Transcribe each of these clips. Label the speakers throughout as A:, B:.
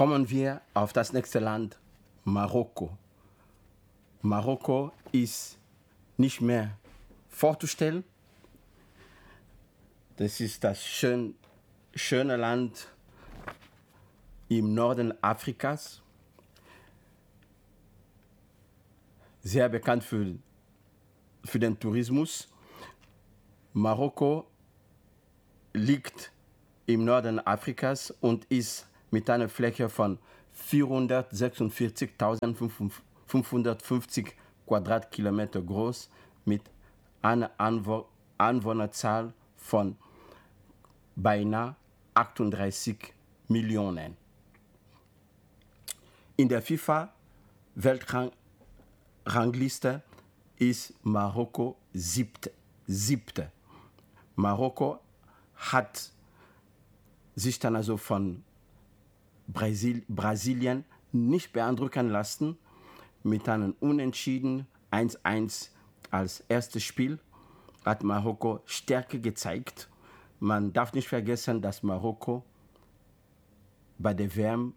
A: kommen wir auf das nächste Land, Marokko. Marokko ist nicht mehr vorzustellen. Das ist das schöne Land im Norden Afrikas. Sehr bekannt für den Tourismus. Marokko liegt im Norden Afrikas und ist mit einer Fläche von 446.550 Quadratkilometer groß, mit einer Einwohnerzahl von beinahe 38 Millionen. In der FIFA-Weltrangliste ist Marokko siebte. Marokko hat sich dann also von Brasilien nicht beeindrucken lassen mit einem Unentschieden 1:1 als erstes Spiel. Hat Marokko Stärke gezeigt. Man darf nicht vergessen, dass Marokko bei der WM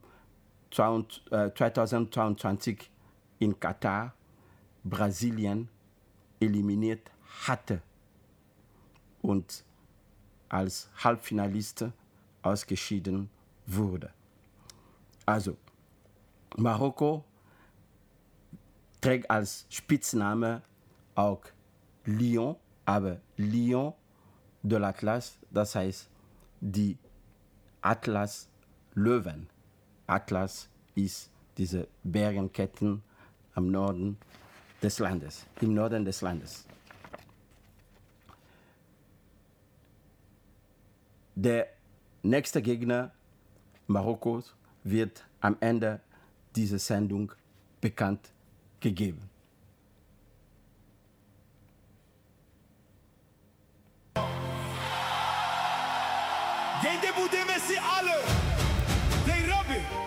A: 2022 in Katar Brasilien eliminiert hatte und als Halbfinalist ausgeschieden wurde. Also, Marokko trägt als Spitzname auch Lion, aber Lion de l'Atlas, das heißt die Atlas-Löwen. Atlas ist diese Bergenketten im Norden des Landes. Der nächste Gegner Marokkos wird am Ende dieser Sendung bekannt gegeben.
B: Gehen demesi alle, den Rabbi.